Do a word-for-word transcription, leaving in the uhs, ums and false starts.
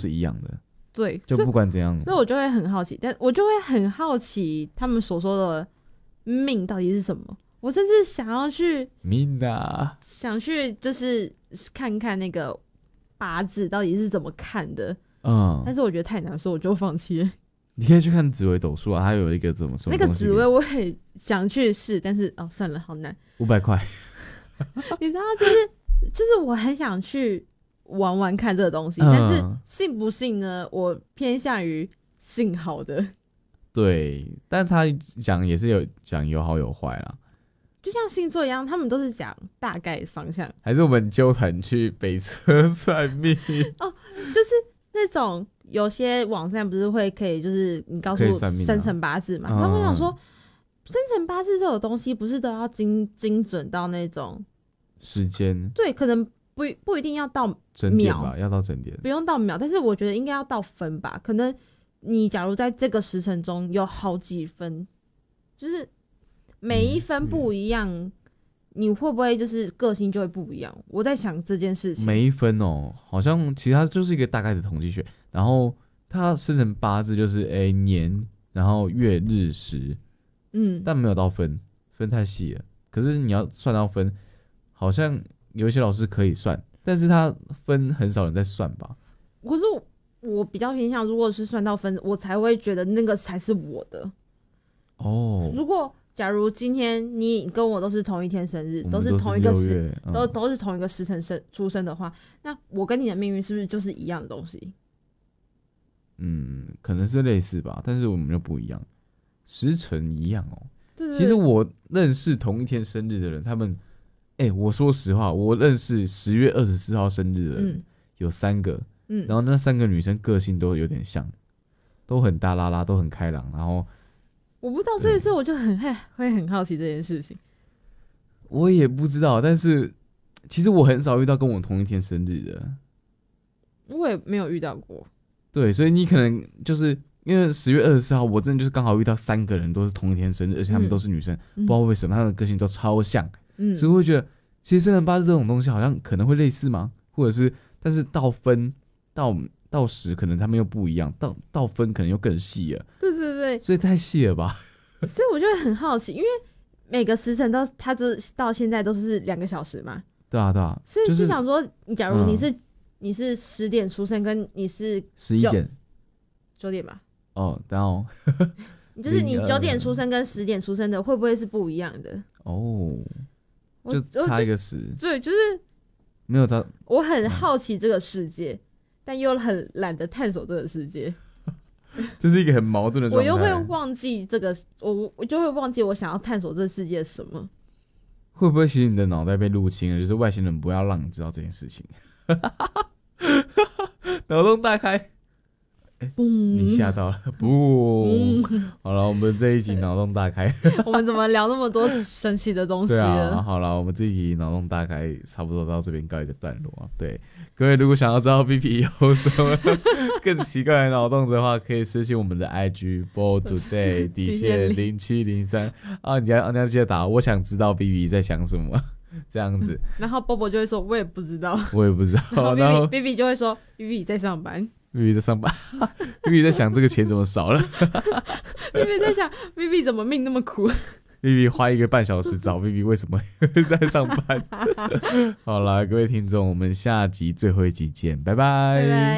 是一样的。 对， 就不管怎样， 所以我就会很好奇，但我就会很好奇他们所说的命到底是什么。我甚至想要去命啊， 想去就是看看那个八字到底是怎么看的， 嗯， 但是我觉得太难，所以我就放弃了。 你可以去看紫微斗数啊，它有一个怎么什么那个紫微我也想去试，但是哦算了，好难， 五百块。 你知道，就是就是我很想去玩玩看这个东西，嗯、但是信不信呢？我偏向于信好的。 对，但他讲也是有讲有好有坏啦。 就像星座一样，他们都是讲大概方向。 还是我们纠团去北车算命哦， 就是那种有些网站不是会可以，就是你告诉生辰八字嘛。那、啊、我想说，生辰八字这种东西不是都要精精准到那种时间？对， 可能不不一定要到整点吧，要到整点， 不用到秒，但是我觉得应该要到分吧。可能你假如在这个时辰中有好几分，就是每一分不一样，嗯、你会不会就是个性就会不一样？我在想这件事情。 每一分哦，好像其实它就是一个大概的统计学，然后它生成八字就是诶、欸、年，然后月日时，嗯，但没有到分，分太细了。可是你要算到分，好像有一些老师可以算，但是他分很少人在算吧。 可是我比较偏向，如果是算到分，我才会觉得那个才是我的。哦，如果假如今天你跟我都是同一天生日，都是同一个时，嗯、都都是同一个时辰生出生的话，那我跟你的命运是不是就是一样的东西？ 嗯，可能是类似吧，但是我们又不一样，时辰一样哦。 对对对， 其实我认识同一天生日的人，他们，哎、欸，我说实话，我认识十月二十四号生日的人、嗯、有三个，嗯，然后那三个女生个性都有点像，都很大拉拉，都很开朗，然后。 我不知道，所以说我就很会很好奇这件事情。 我也不知道，但是其实我很少遇到跟我同一天生日的。 我也没有遇到过。 对，所以你可能就是因为十月二十四号，我真的就是刚好遇到三个人都是同一天生日，而且他们都是女生，嗯、不知道为什么他们的个性都超像，嗯，所以我会觉得其实生辰八字这种东西好像可能会类似吗？或者是，但是到分到。到时可能他们又不一样，到到分可能又更细了。 对对对， 所以太细了吧？ 所以我就会很好奇，因为每个时辰都它这到现在都是两个小时嘛。 对啊对啊， 所以就想说，就是、假如你是、嗯、你是十点出生，跟你是十一点九点吧？ 哦，然后就是你九点出生跟十点出生的，会不会是不一样的？ 哦，就差一个十。 对，就是没有差。 我很好奇这个世界。嗯，但又很懒得探索这个世界， 这是一个很矛盾的状态。 我又会忘记这个，我我就会忘记我想要探索这个世界什么。 会不会其实你的脑袋被入侵了？就是外星人不要让你知道这件事情。脑洞大开。欸、你吓到了，不、嗯，好了，我们这一集脑洞大开。 我们怎么聊那么多神奇的东西了？ 对啊，好了，我们这一集脑洞大开差不多到这边告一个段落啊。对，各位如果想要知道 B B 有什么更奇怪的脑洞的话，可以私信我们的 I G ball today 底线零七零三啊，你要你要记得打，我想知道 B B 在想什么。这样子， 嗯、然后 Bobo 就会说，我也不知道， 我也不知道。 然后 B B 就会说 ，B B 在上班。 B B 在上班，B B 在想这个钱怎么少了。 B B 在想 B B 怎么命那么苦。 B B 花一个半小时找 B B 为什么会在上班。好啦，各位听众，我们下集最后一集见，拜拜。拜拜。